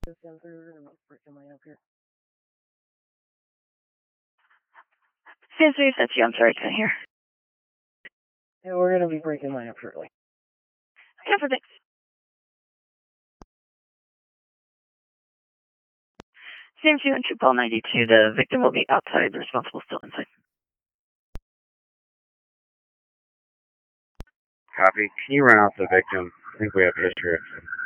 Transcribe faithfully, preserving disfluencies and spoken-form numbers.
Sam three, that's you. I'm sorry, I couldn't hear. Yeah, we're going to be breaking mine up shortly. Yeah, for thanks. Sam two and two, Paul ninety-two. The victim will be outside, the responsible still inside. Copy. Can you run out the victim? I think we have history of